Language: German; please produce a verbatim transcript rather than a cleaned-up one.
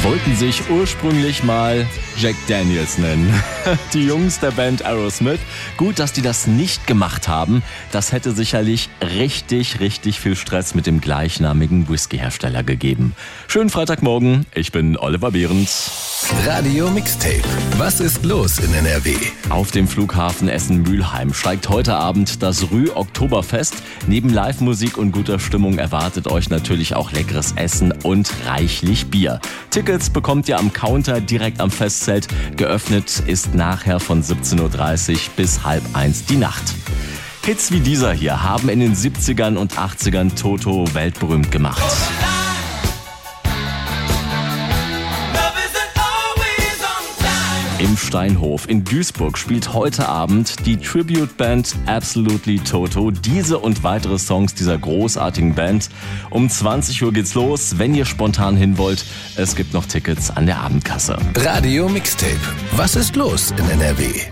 wollten sich ursprünglich mal Jack Daniels nennen. Die Jungs der Band Aerosmith. Gut, dass die das nicht gemacht haben. Das hätte sicherlich richtig, richtig viel Stress mit dem gleichnamigen Whisky-Hersteller gegeben. Schönen Freitagmorgen, ich bin Oliver Behrens. Radio Mixtape. Was ist los in N R W? Auf dem Flughafen Essen-Mülheim steigt heute Abend das Rue-Oktoberfest. Neben Live-Musik und guter Stimmung erwartet euch natürlich auch leckeres Essen und reichlich Bier. Tickets bekommt ihr am Counter direkt am Festzelt. Geöffnet ist nachher von siebzehn Uhr dreißig bis halb eins die Nacht. Hits wie dieser hier haben in den siebzigern und achtzigern Toto weltberühmt gemacht. Im Steinhof in Duisburg spielt heute Abend die Tribute-Band Absolutely Toto diese und weitere Songs dieser großartigen Band. Um zwanzig Uhr geht's los, wenn ihr spontan hin wollt. Es gibt noch Tickets an der Abendkasse. Radio Mixtape. Was ist los in N R W?